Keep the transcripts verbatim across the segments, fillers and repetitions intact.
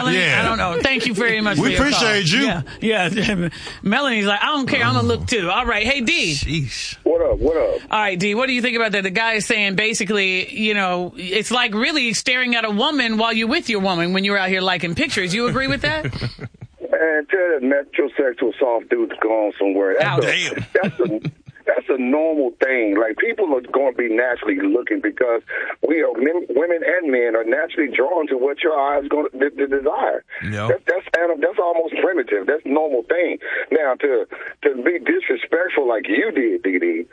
Melanie? Yeah. I don't know. Thank you very much We for your appreciate call. you. Yeah, yeah. Melanie's like, I don't care. I'm going to look too. All right. Hey, D. Sheesh. What up? What up? All right, D, what do you think about that? The guy is saying basically, you know, it's like really staring at a woman while you're with your woman when you're out here liking pictures. You agree with that? Man, tell that metrosexual soft dude to go on somewhere. That's Ouch. a, Damn. That's a, that's a normal thing. Like, people are going to be naturally looking because we are, men, women and men are naturally drawn to what your eyes going to the, the desire. Yep. That, that's anim- that's almost primitive. That's a normal thing. Now, to to be disrespectful like you did, D D.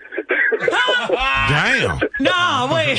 Damn. No, wait.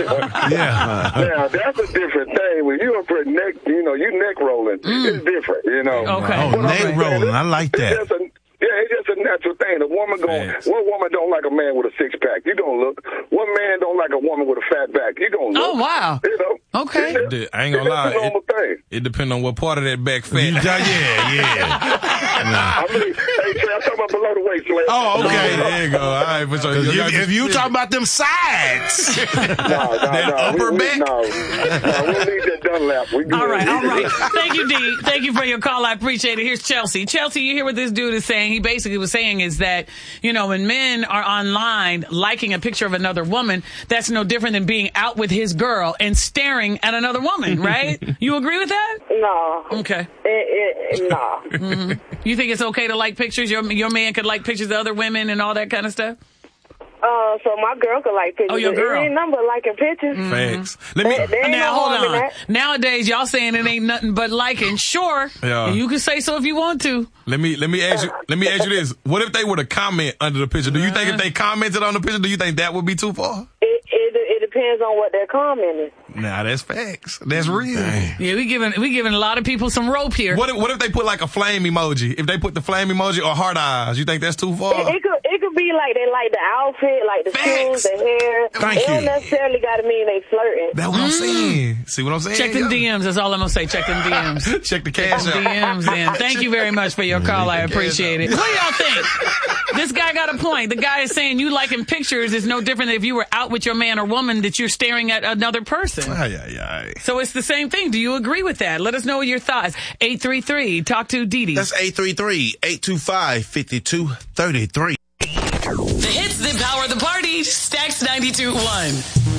Yeah. Now, that's a different thing. When you up for neck, you know, you neck rolling, it's different, you know. Okay. Oh, What I'm neck saying, rolling. I like it's that. just a- Yeah, it's just a natural thing. The woman going, Facts. one woman don't like a man with a six pack. You gonna look. One man don't like a woman with a fat back. You gonna look. Oh, wow. You know. Okay. It's- Dude, I ain't gonna it's lie. a normal It, thing. it depends on what part of that back fat. You- yeah, yeah. I mean, hey, Trey, I'm talking about below the waist. Like, Oh, okay. There you go. All right, for sure. If You you, gotta if you be- talk about them sides, no, no, that no. upper we, back? We, no, no, we don't need that Dunlap. We good. All right, all We right. good. Thank you, D. Thank you for your call. I appreciate it. Here's Chelsea. Chelsea, you hear what this dude is saying? He basically was saying is that, you know, when men are online liking a picture of another woman, that's no different than being out with his girl and staring at another woman, right? You agree with that? No. Okay. It, it, no. Mm-hmm. You think it's okay to like pictures? Your your man could like pictures of other women and all that kind of stuff? Uh, so my girl could like pictures. Oh, your girl. It ain't nothing but liking pictures. Facts. Let me. There, there ain't Now, no hold harm in on. that. Nowadays, y'all saying it ain't nothing but liking. Sure. Yeah. You can say so if you want to. Let me let me ask you let me ask you this. What if they were to comment under the picture? Do you think if they commented on the picture, do you think that would be too far? It, it, it depends on what their comment is. Nah, that's facts. That's real. Yeah, we giving we giving a lot of people some rope here. What if, what if they put like a flame emoji? If they put the flame emoji or heart eyes, you think that's too far? It, it could it could be like they like the outfit, like the Facts. shoes, the hair. Thank it don't you. necessarily got to mean they flirting. That's what I'm saying. See what I'm saying? Check them Yeah. D Ms. That's all I'm gonna say. Check them D Ms. Check the cash D out. Ms in. Thank you very much for your call. I appreciate it. What do y'all think? This guy got a point. The guy is saying you liking pictures is no different than if you were out with your man or woman that you're staring at another person. Ay, ay, ay. So it's the same thing. Do you agree with that? Let us know your thoughts. eight three three Talk to Dee that's eight three three, eight two five, five two three three. The hits that power the party. Stacks ninety-two point one.